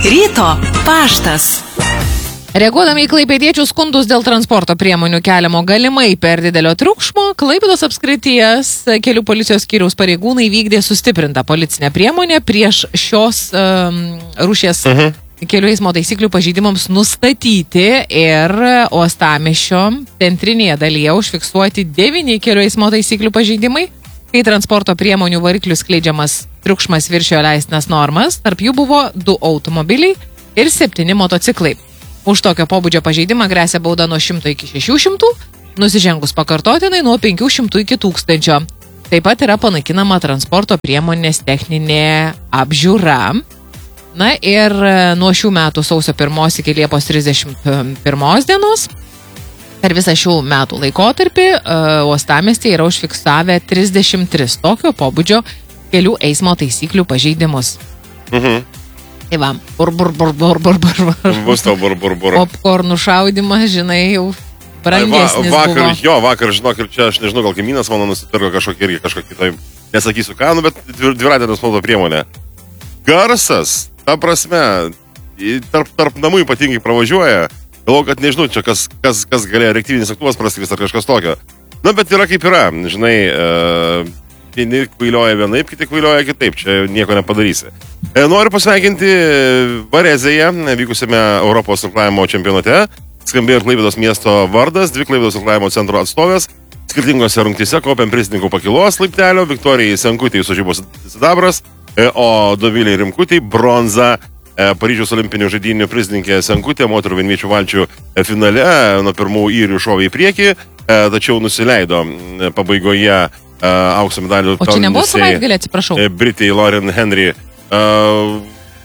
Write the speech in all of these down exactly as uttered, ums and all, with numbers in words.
Ryto paštas. Reaguodami į klaipėdiečių skundus dėl transporto priemonių keliamo galimai per didelio triukšmo, Klaipėdos apskrities kelių policijos skyriaus pareigūnai vykdė sustiprintą policinę priemonę prieš šios um, rūšies uh-huh. kelių eismo taisyklių pažeidimams nustatyti ir uostamiesčio centrinėje dalyje užfiksuoti devyni kelių eismo taisyklių pažeidimai, kai transporto priemonių variklių skleidžiamas triukšmas viršijo leistinas normas, tarp jų buvo du automobiliai ir septyni motociklai. Už tokio pobūdžio pažeidimą gresia bauda nuo šimto iki šešių šimtų, nusižengus pakartotinai nuo penkių šimtų iki tūkstančio. Taip pat yra panaikinama transporto priemonės techninė apžiūra. Na ir nuo šių metų sausio pirmos iki Liepos trisdešimt pirmos dienos per visą šių metų laikotarpį uostamiestyje yra užfiksavę trisdešimt tris tokio pobūdžio kelių eismo taisyklių pažeidimus. Mhm. Tai va, bur, bur, bur, bur, bur, bur, bur. Bus tau bur, bur, bur. Popkornų šaudimas, žinai, jau brangesnis va, vakar, buvo. Jo, vakar, žinok, ir čia, aš nežinau, gal kaimynas mano nusipirko kažkokį irgi, kažkokį tai, nesakysiu ką, nu, bet dviratė transporto priemonė. Garsas, ta prasme, tarp, tarp namų ypatingai pravažiuoja, galvoju, kad nežinau, čia kas, kas, kas galėjo reaktyvinis aktuvas praskris ar kažkas tokio. Na, bet yra kaip yra, žinai, uh, vieni kvailioja vienaip, kiti kvailioja kitaip, čia nieko nepadarysi. Noriu pasveikinti Varezėje, vykusiame Europos irklavimo čempionate. Skambėjo ir Klaipėdos miesto vardas, dvi Klaipėdos irklavimo centro atstovės. Skirtingose rungtyse kopėm prizininkų pakilos laiptelio, Viktorijai Senkutei sužybos sidabras, o Dovilei Rimkutei bronza. Paryžiaus olimpinių žaidynių prizininkė Senkutė moterų vienviečių valčių finale nuo pirmų įrių šovė į priekį, tačiau nusileido pabaigoje aukso medalių. O čia nebuvo savaitgalį, atsiprašau. Britei Lauren Henry. Uh,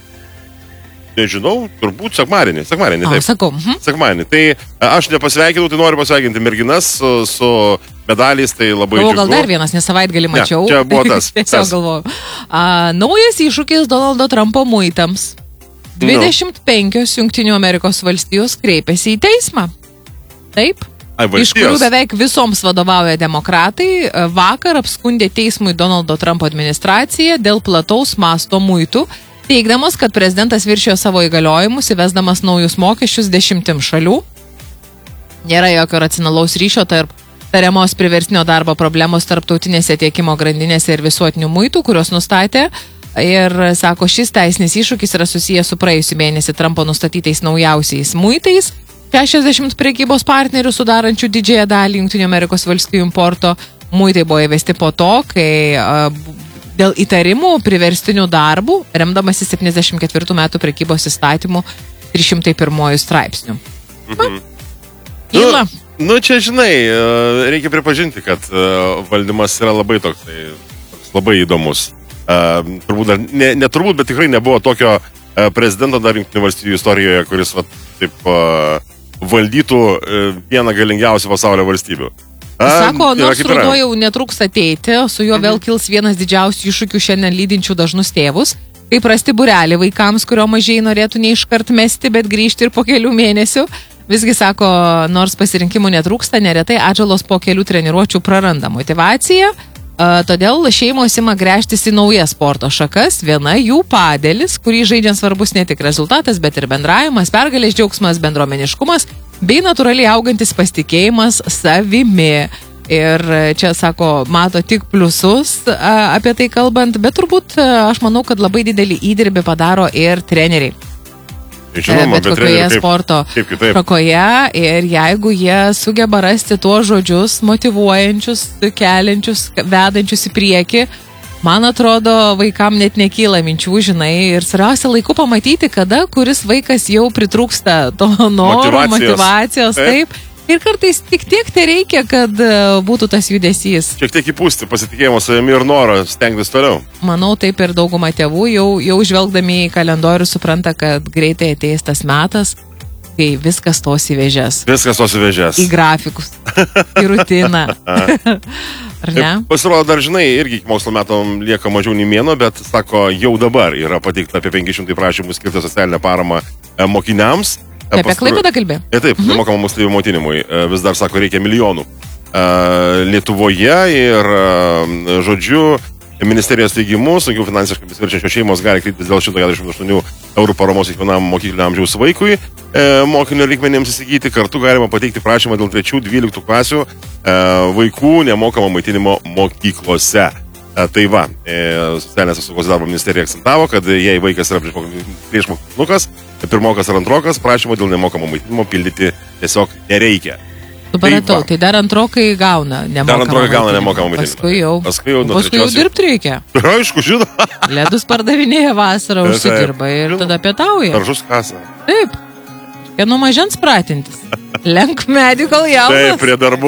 nežinau, turbūt sekmadienį. Sekmadienį, taip. A, sakau. Mhm. Sekmadienį. Tai aš nepasveikinau, tai noriu pasveikinti merginas su, su medaliais, tai labai Galvoju, džiugu. gal dar vienas, nes savaitgalį mačiau. Ne, čia buvo tas. Tiesiog galvoju. A, naujas iššūkis Donaldo Trumpo muitams. dvidešimt penkios Jungtinių Amerikos valstijos kreipėsi į teismą. Taip. Ai, iš kurių beveik visoms vadovauja demokratai, vakar apskundė teismui Donaldo Trumpo administraciją dėl plataus masto muitų, teigdamas, kad prezidentas viršijo savo įgaliojimus, įvesdamas naujus mokesčius dešimtim šalių. Nėra jokio racionalaus ryšio tarp tariamos priverstinio darbo problemos tarptautinėse tiekimo grandinėse ir visuotinių muitų, kurios nustatė. Ir sako, šis teisinis iššūkis yra susijęs su praėjusiu mėnesį Trumpo nustatytais naujausiais muitais. šešiasdešimt prekybos partnerių sudarančių didžiąją dalį Jungtinių Amerikos valstijų importo muitai buvo įvesti po to, kai a, dėl įtarimų priverstinių darbų, remdamasi septyniasdešimt ketvirtų metų prekybos įstatymų trys šimtai pirmuoju straipsniu. Mhm. Įla. Nu, nu, čia, žinai, reikia pripažinti, kad valdymas yra labai toks, toks labai įdomus. Turbūt dar, ne, ne turbūt, bet tikrai nebuvo tokio prezidento dar Jungtinių valstijų istorijoje, kuris va, taip valdytų vieną galingiausių pasaulio valstybių. Sako, nors ruduo jau netruks ateiti, su juo vėl kils vienas didžiausių iššūkių šiandien lydinčių dažnus tėvus, kaip rasti būrelį vaikams, kurio mažiai norėtų ne iškart mesti, bet grįžti ir po kelių mėnesių. Visgi, sako, nors pasirinkimų netrūksta, neretai atžalos po kelių treniruočių praranda motivaciją. Todėl šeimos ima gręžtis į naujas sporto šakas, viena jų padelis, kurį žaidžiant svarbus ne tik rezultatas, bet ir bendravimas, pergalės džiaugsmas, bendruomeniškumas bei natūraliai augantis pasitikėjimas savimi. Ir čia, sako, mato tik pliusus apie tai kalbant, bet turbūt aš manau, kad labai didelį įdirbį padaro ir treneriai. Žinoma, bet kokioje kaip, sporto kaip, kaip, šakoje ir jeigu jie sugeba rasti tuos žodžius motyvuojančius, keliančius, vedančius į priekį, man atrodo, vaikam net nekyla minčių, žinai, ir svarbiausia laiku pamatyti, kada kuris vaikas jau pritrūksta to noro, motivacijos, motivacijos taip. taip. Ir kartais tik tiek tai reikia, kad būtų tas judesys. Šiek tiek įpūsti pasitikėjimo savimi ir norą stengtis toliau. Manau, taip ir dauguma tėvų jau, jau žvelgdami į kalendorių supranta, kad greitai ateis tas metas, kai viskas tos į vėžes. Viskas tos į vėžes. Į grafikus, į rutiną. Ar ne? Pasirodo, dar žinai, irgi iki mokslo metom lieka mažiau nei mėno, bet, sako, jau dabar yra pateikta apie penki šimtai prašymų skirti socialinę paramą mokiniams. Tai apie Klaipėdą kalbė? Ja, taip, mhm. nemokamą moksleivių maitinimui. Vis dar, sako, reikia milijonų Lietuvoje ir, žodžiu, ministerijos teigimu, sunkiau finansiškai besiverčiančios šeimos gali kreiptis dėl šimto keturiasdešimt aštuonių eurų paramos kiekvienam mokyklinio amžiaus vaikui e, mokinio lygmenėms įsigyti. Kartu galima pateikti prašymą dėl trečių dvyliktų klasių e, vaikų nemokamo maitinimo mokyklose. E, tai va, e, socialinės apsaugos darbo ministerija akcentavo, kad jei vaikas yra prieš mokyklukas, pirmokas ar antrokas, prašymo dėl nemokamo maitinimo pildyti tiesiog nereikia. Supratau, tai, tai dar antrokai gauna nemokamą Dar antrokai gauna nemokamą maitinimą. Paskui jau, paskui jau, paskui jau dirbti reikia. Aišku, žinau. Ledus pardavinėja vasarą, užsidirba ir tada pietauja. Daržus kasą. Taip. Nuo mažens pratintis. Lenk medį, kol jaunas. Taip, prie darbų.